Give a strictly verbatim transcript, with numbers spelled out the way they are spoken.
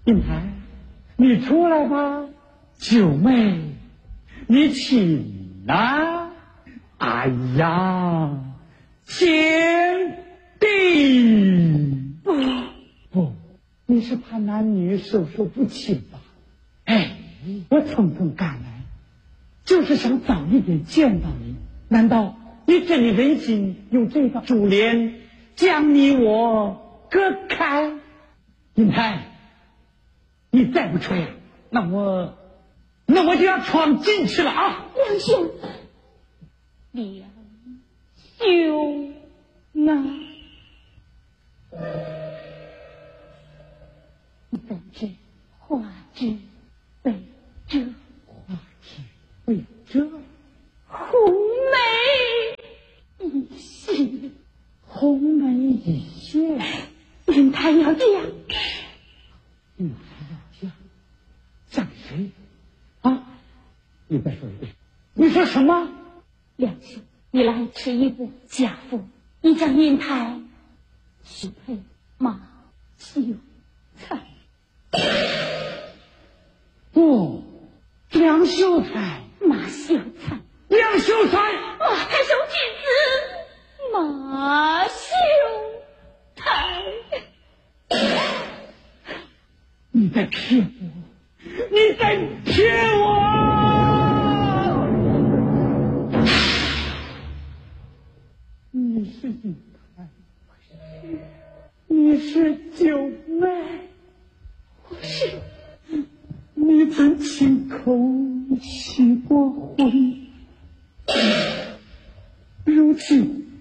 银台，你出来吧。九妹，你请啊！哎呀，贤弟，不不，你是怕男女授受不亲吧？哎，我匆匆赶来，就是想早一点见到你。难道你这里忍心用这个珠帘将你我隔开？银台，你再不出来，那我那我就要闯进去了啊！ 梁兄，梁兄啊，本知花枝被遮， 花枝被遮， 红梅一谢， 红梅一谢。 银台要嫁， 银台要嫁，嫁谁？啊！你再说一遍，你说什么？ 梁兄，你来迟一步，家父已将银台许配马秀才。 哦，梁秀才， 马秀才， 梁秀才， 马太守之子，马秀才。 你在骗我！你在骗我！你是银台，你是九妹， 我是。 你曾亲口许过婚，如今